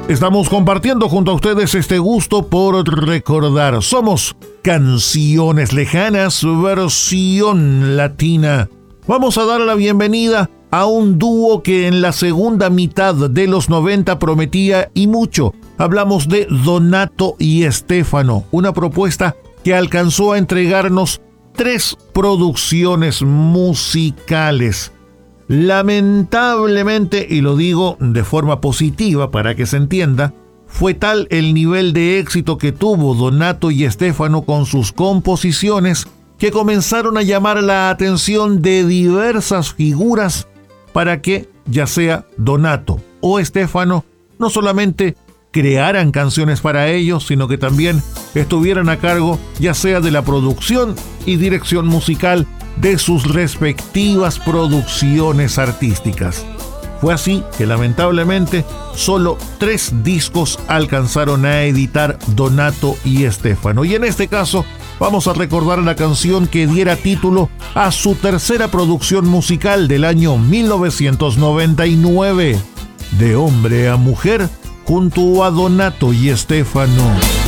Estamos compartiendo junto a ustedes este gusto por recordar. Somos Canciones Lejanas, versión latina. Vamos a dar la bienvenida a un dúo que en la segunda mitad de los 90 prometía y mucho. Hablamos de Donato y Stefano, una propuesta que alcanzó a entregarnos 3 producciones musicales. Lamentablemente, y lo digo de forma positiva para que se entienda, fue tal el nivel de éxito que tuvo Donato y Stefano con sus composiciones que comenzaron a llamar la atención de diversas figuras para que, ya sea Donato o Stefano, no solamente crearan canciones para ellos, sino que también estuvieran a cargo ya sea de la producción y dirección musical de sus respectivas producciones artísticas. Fue así que lamentablemente solo 3 discos alcanzaron a editar Donato y Stefano. Y en este caso vamos a recordar la canción que diera título a su tercera producción musical del año 1999, De Hombre a Mujer, junto a Donato y Stefano.